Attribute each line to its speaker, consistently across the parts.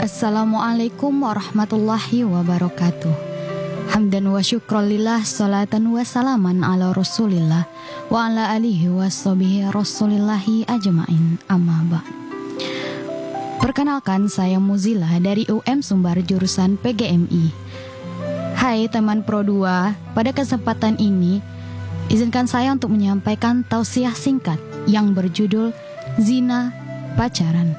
Speaker 1: Assalamualaikum warahmatullahi wabarakatuh. Hamdan wa syukrolillah, salatan wa salaman ala rasulillah wa ala alihi wa sahbihi rasulillahi ajma'in, amma ba'd. Perkenalkan, saya Muzila dari UM Sumbar jurusan PGMI. Hai teman Pro 2, pada kesempatan ini izinkan saya untuk menyampaikan tausiah singkat yang berjudul Zina Pacaran.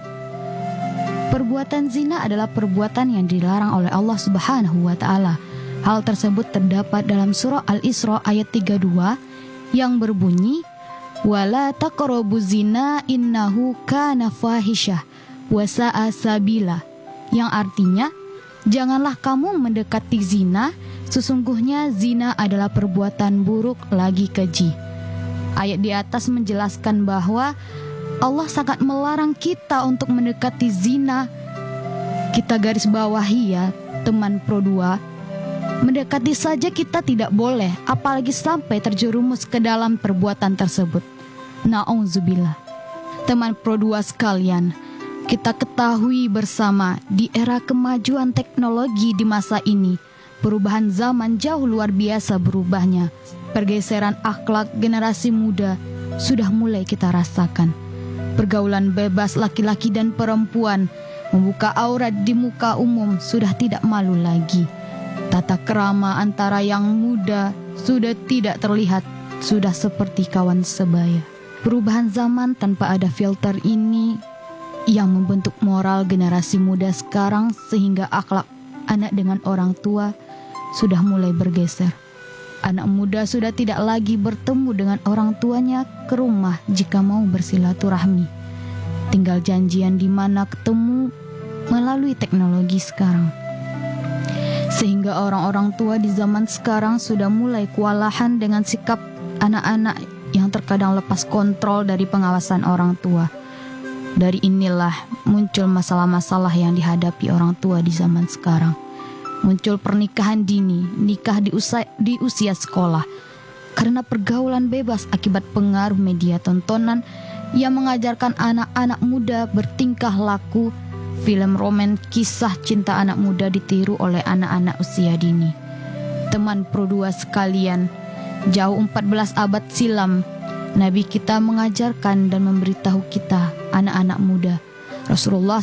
Speaker 1: Perbuatan zina adalah perbuatan yang dilarang oleh Allah Subhanahu wa Ta'ala. Hal tersebut terdapat dalam surah Al-Isra ayat 32 yang berbunyi, "Wala taqrabuz zina innahu kana fahisyah wa sa'a sabila," yang artinya, janganlah kamu mendekati zina, sesungguhnya zina adalah perbuatan buruk lagi keji. Ayat di atas menjelaskan bahwa Allah sangat melarang kita untuk mendekati zina. Kita garis bawahi ya, teman Pro 2. Mendekati saja kita tidak boleh, apalagi sampai terjerumus ke dalam perbuatan tersebut. Na'udzubillah. Teman Pro 2 sekalian, kita ketahui bersama di era kemajuan teknologi di masa ini, perubahan zaman jauh luar biasa berubahnya. Pergeseran akhlak generasi muda sudah mulai kita rasakan. Pergaulan bebas laki-laki dan perempuan, membuka aurat di muka umum sudah tidak malu lagi. Tata krama antara yang muda sudah tidak terlihat, sudah seperti kawan sebaya. Perubahan zaman tanpa ada filter ini yang membentuk moral generasi muda sekarang, sehingga akhlak anak dengan orang tua sudah mulai bergeser. Anak muda sudah tidak lagi bertemu dengan orang tuanya ke rumah jika mau bersilaturahmi. Tinggal janjian di mana ketemu melalui teknologi sekarang. Sehingga orang-orang tua di zaman sekarang sudah mulai kewalahan dengan sikap anak-anak yang terkadang lepas kontrol dari pengawasan orang tua. Dari inilah muncul masalah-masalah yang dihadapi orang tua di zaman sekarang. Muncul pernikahan dini, nikah di usia sekolah, karena pergaulan bebas akibat pengaruh media tontonan yang mengajarkan anak-anak muda bertingkah laku. Film roman kisah cinta anak muda ditiru oleh anak-anak usia dini. Teman Pro 2 sekalian, jauh 14 abad silam, Nabi kita mengajarkan dan memberitahu kita, anak-anak muda, Rasulullah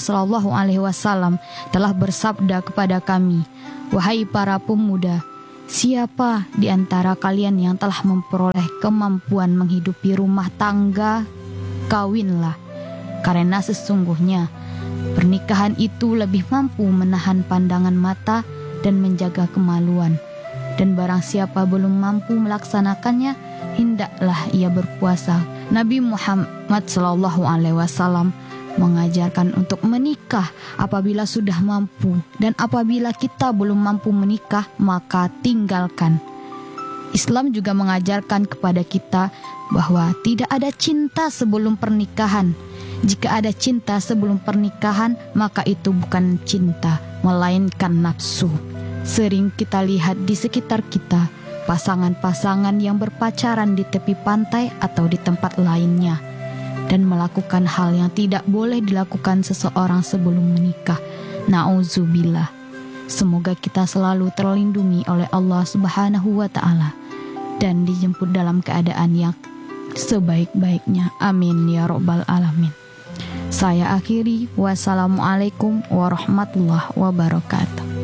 Speaker 1: SAW telah bersabda kepada kami, "Wahai para pemuda, siapa di antara kalian yang telah memperoleh kemampuan menghidupi rumah tangga, kawinlah. Karena sesungguhnya pernikahan itu lebih mampu menahan pandangan mata dan menjaga kemaluan. Dan barang siapa belum mampu melaksanakannya, hendaklah ia berpuasa." Nabi Muhammad SAW mengajarkan untuk menikah apabila sudah mampu, dan apabila kita belum mampu menikah, maka tinggalkan. Islam juga mengajarkan kepada kita bahwa tidak ada cinta sebelum pernikahan. Jika ada cinta sebelum pernikahan, maka itu bukan cinta, melainkan nafsu. Sering kita lihat di sekitar kita pasangan-pasangan yang berpacaran di tepi pantai atau di tempat lainnya, dan melakukan hal yang tidak boleh dilakukan seseorang sebelum menikah. Na'udzubillah. Semoga kita selalu terlindungi oleh Allah Subhanahu wa Ta'ala dan dijemput dalam keadaan yang sebaik-baiknya. Amin ya Rabbal Alamin. Saya akhiri. Wassalamualaikum warahmatullahi wabarakatuh.